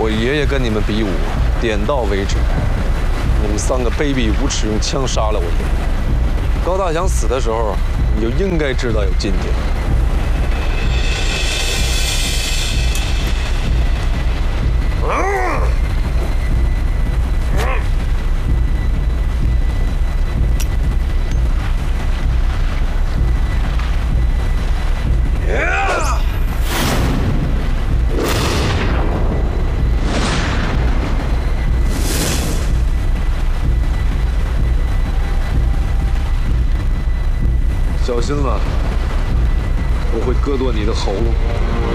我爷爷跟你们比武，点到为止。你们3个卑鄙无耻，用枪杀了我爷爷。高大祥死的时候，你就应该知道有今天。小心了，我会割断你的喉咙。